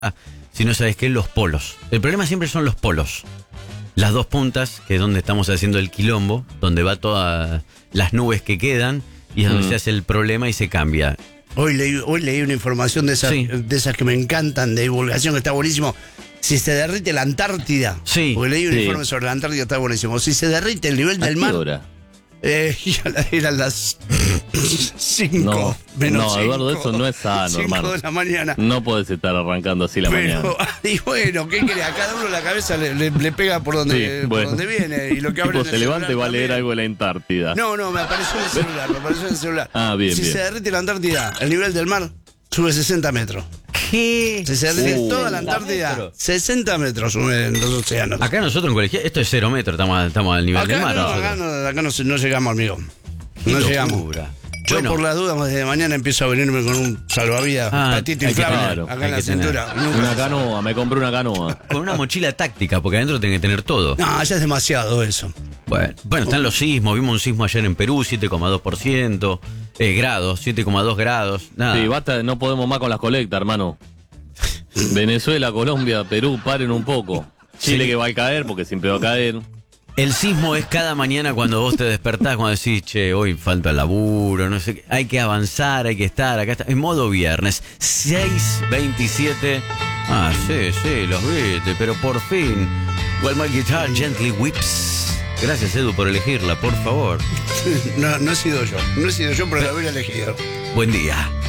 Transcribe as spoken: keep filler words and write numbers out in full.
si no sabes qué, los polos. El problema siempre son los polos. Las dos puntas, que es donde estamos haciendo el quilombo, donde va todas las nubes que quedan, y es donde mm. se hace el problema y se cambia. Hoy leí, hoy leí una información de esas, sí. de esas que me encantan, de divulgación, que está buenísimo. Si se derrite la Antártida, sí, porque leí un sí. informe sobre la Antártida, está buenísimo. Si se derrite el nivel del mar... Hora? Eh, eran las cinco no, menos no, cinco, Eduardo, eso no es sano, cinco hermano. de la mañana. No podés estar arrancando así la Pero, mañana. Y bueno, ¿qué querés? A cada uno la cabeza le, le, le pega por donde, sí, bueno. por donde viene. Y lo que abre tipo, se levanta y va a leer algo de la Antártida. No, no, me apareció en el celular, me apareció en el celular. Ah, bien, si bien. se derrite la Antártida, el nivel del mar sube sesenta metros. ¿Qué? Si se derrite uh, toda la Antártida, metros. sesenta metros suben los océanos. Acá nosotros en colegio, esto es cero metros, estamos, estamos al nivel acá del mar. No, ¿no? acá no, acá no, no llegamos, amigo. No llegamos. Yo bueno. por las dudas desde mañana empiezo a venirme con un salvavidas, ah, patito inflable, claro, acá en la cintura. Una canoa, me compré una canoa. Con una mochila táctica, porque adentro tiene que tener todo. No, ya es demasiado eso. Bueno, bueno, están los sismos, vimos un sismo ayer en Perú, siete coma dos por ciento, eh, grados, siete coma dos grados, nada. Sí, basta, no podemos más con las colectas, hermano. Venezuela, Colombia, Perú, paren un poco. Chile sí. que va a caer, porque siempre va a caer. El sismo es cada mañana cuando vos te despertás, cuando decís, che, hoy falta laburo, no sé qué. Hay que avanzar, hay que estar, acá está. En modo viernes, seis veintisiete. Ah, sí, sí, los viste, pero por fin. Well, my guitar gently whips. Gracias, Edu, por elegirla, por favor. No, no he sido yo, no he sido yo, pero la hubiera elegido. Buen día.